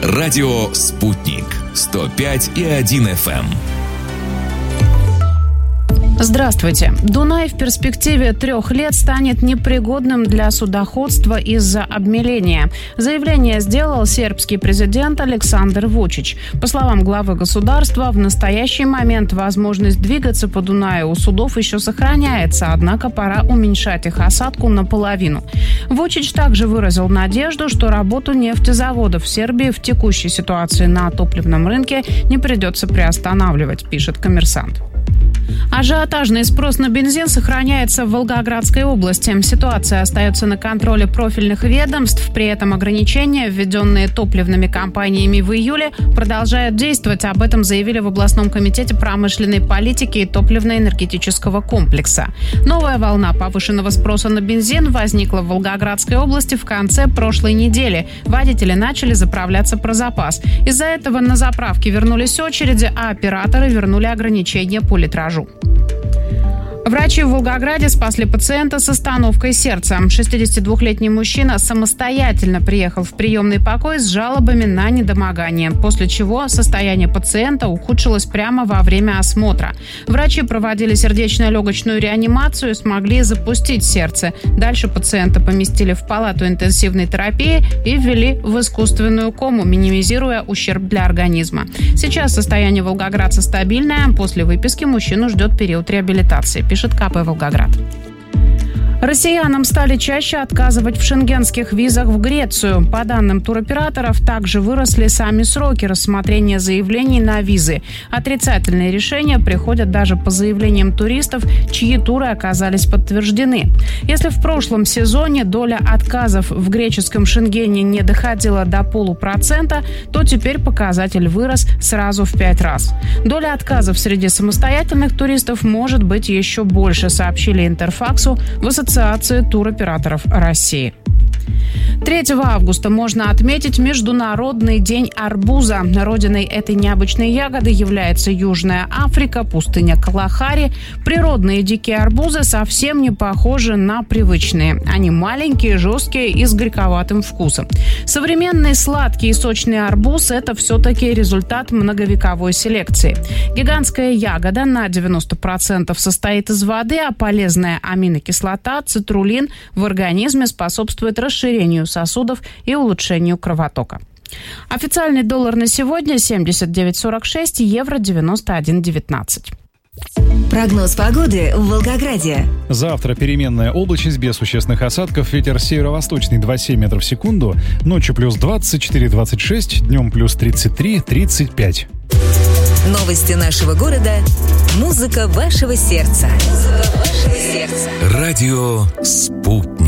Радио «Спутник». 105,1 FM. Здравствуйте. Дунай в перспективе 3 лет станет непригодным для судоходства из-за обмеления. Заявление сделал сербский президент Александр Вучич. По словам главы государства, в настоящий момент возможность двигаться по Дунаю у судов еще сохраняется, однако пора уменьшать их осадку наполовину. Вучич также выразил надежду, что работу нефтезаводов в Сербии в текущей ситуации на топливном рынке не придется приостанавливать, пишет «Коммерсант». Ажиотажный спрос на бензин сохраняется в Волгоградской области. Ситуация остается на контроле профильных ведомств. При этом ограничения, введенные топливными компаниями в июле, продолжают действовать. Об этом заявили в областном комитете промышленной политики и топливно-энергетического комплекса. Новая волна повышенного спроса на бензин возникла в Волгоградской области в конце прошлой недели. Водители начали заправляться про запас. Из-за этого на заправке вернулись очереди, а операторы вернули ограничения по литражу. Врачи в Волгограде спасли пациента с остановкой сердца. 62-летний мужчина самостоятельно приехал в приемный покой с жалобами на недомогание, после чего состояние пациента ухудшилось прямо во время осмотра. Врачи проводили сердечно-легочную реанимацию и смогли запустить сердце. Дальше пациента поместили в палату интенсивной терапии и ввели в искусственную кому, минимизируя ущерб для организма. Сейчас состояние волгоградца стабильное. После выписки мужчину ждет период реабилитации, пишет КП «Волгоград». Россиянам стали чаще отказывать в шенгенских визах в Грецию. По данным туроператоров, также выросли сами сроки рассмотрения заявлений на визы. Отрицательные решения приходят даже по заявлениям туристов, чьи туры оказались подтверждены. Если в прошлом сезоне доля отказов в греческом Шенгене не доходила до 0,5%, то теперь показатель вырос сразу в 5 раз. Доля отказов среди самостоятельных туристов может быть еще больше, сообщили Интерфаксу в Ассоциации туроператоров России. 3 августа можно отметить Международный день арбуза. Родиной этой необычной ягоды является Южная Африка, пустыня Калахари. Природные дикие арбузы совсем не похожи на привычные. Они маленькие, жесткие и с горьковатым вкусом. Современный сладкий и сочный арбуз – это все-таки результат многовековой селекции. Гигантская ягода на 90% состоит из воды, а полезная аминокислота, цитруллин, в организме способствует расширению сосудов и улучшению кровотока. Официальный доллар на сегодня 79.46, евро 91.19. Прогноз погоды в Волгограде. Завтра переменная облачность без существенных осадков. Ветер северо-восточный 2,7 метров в секунду. Ночью плюс 24-26, днем плюс 33-35. Новости нашего города. Музыка вашего сердца. Радио «Спутник».